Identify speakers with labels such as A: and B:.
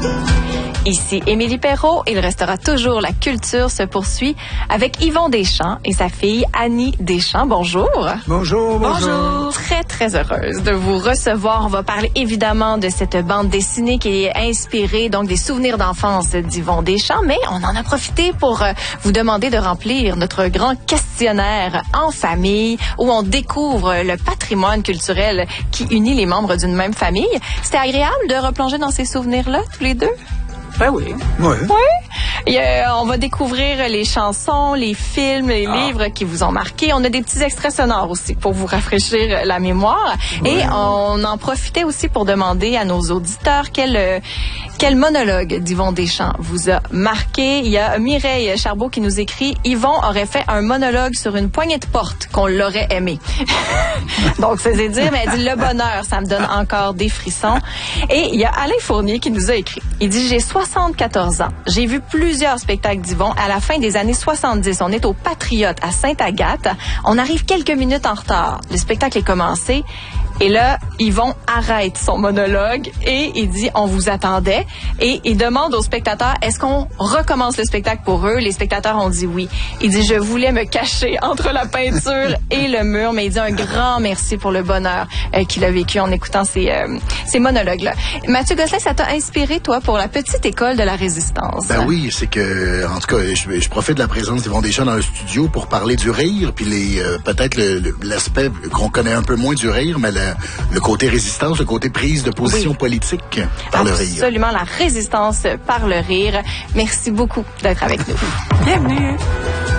A: Ici Émilie Perrault. Il restera toujours la culture se poursuit avec Yvon Deschamps et sa fille Annie Deschamps. Bonjour.
B: Bonjour, bonjour.
A: Bonjour. Très, très heureuse de vous recevoir. On va parler évidemment de cette bande dessinée qui est inspirée donc des souvenirs d'enfance d'Yvon Deschamps, mais on en a profité pour vous demander de remplir notre grand questionnaire en famille où on découvre le patrimoine culturel qui unit les membres d'une même famille. C'était agréable de replonger dans ces souvenirs-là, tous les deux?
B: Ben oui. Oui.
A: Oui. On va découvrir les chansons, les films, les livres qui vous ont marqué. On a des petits extraits sonores aussi pour vous rafraîchir la mémoire. Oui. Et on en profitait aussi pour demander à nos auditeurs quel monologue d'Yvon Deschamps vous a marqué. Il y a Mireille Charbot qui nous écrit « Yvon aurait fait un monologue sur une poignée de porte qu'on l'aurait aimé. » Donc, c'est dire, mais elle dit « Le bonheur, ça me donne encore des frissons. » Et il y a Alain Fournier qui nous a écrit. Il dit « J'ai 74 ans. J'ai vu plusieurs spectacles d'Yvon à la fin des années 70. On est au Patriote à Sainte-Agathe. On arrive quelques minutes en retard. Le spectacle est commencé. Et là, Yvon arrête son monologue et il dit « On vous attendait ». Et il demande aux spectateurs « Est-ce qu'on recommence le spectacle pour eux? » Les spectateurs ont dit oui. Il dit « Je voulais me cacher entre la peinture et le mur ». Mais il dit un grand merci pour le bonheur qu'il a vécu en écoutant ces monologues-là. Mathieu Gosselin, ça t'a inspiré, toi, pour la petite école de la Résistance?
C: Ben oui, c'est que, en tout cas, je profite de la présence d'Yvon Deschamps dans le studio pour parler du rire, puis peut-être l'aspect qu'on connaît un peu moins du rire, mais le côté résistance, le côté prise de position politique par le rire.
A: Absolument, la résistance par le rire. Merci beaucoup d'être avec nous.
B: Bienvenue.